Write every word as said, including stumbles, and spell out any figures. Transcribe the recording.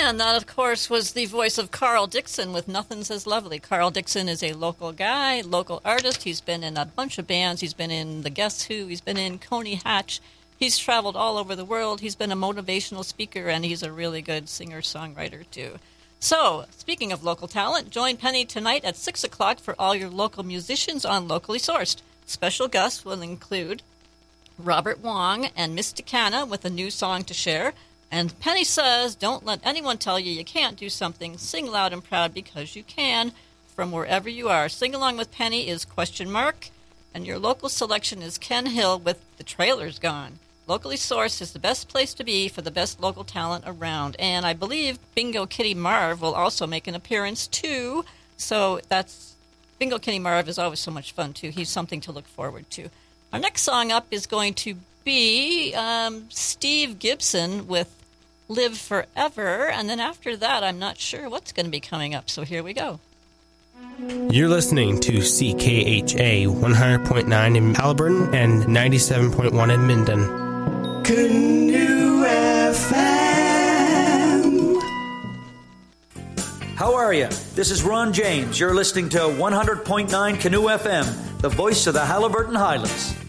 And that, of course, was the voice of Carl Dixon with Nothing Says Lovely. Carl Dixon is a local guy, local artist. He's been in a bunch of bands. He's been in The Guess Who. He's been in Coney Hatch. He's traveled all over the world. He's been a motivational speaker, and he's a really good singer-songwriter, too. So, speaking of local talent, join Penny tonight at six o'clock for all your local musicians on Locally Sourced. Special guests will include Robert Wong and Miss DeCanna with a new song to share. And Penny says, don't let anyone tell you you can't do something. Sing loud and proud because you can from wherever you are. Sing Along with Penny is Question Mark, and your local selection is Ken Hill with The Trailer's Gone. Locally Sourced is the best place to be for the best local talent around. And I believe Bingo Kitty Marv will also make an appearance, too. So that's Bingo Kitty Marv is always so much fun, too. He's something to look forward to. Our next song up is going to be um, Steve Gibson with Live Forever. And then after that, I'm not sure what's going to be coming up. So here we go. You're listening to C K H A one hundred point nine in Haliburton and ninety-seven point one in Minden. Canoe F M. How are you? This is Ron James. You're listening to one hundred point nine Canoe F M, the voice of the Haliburton Highlands.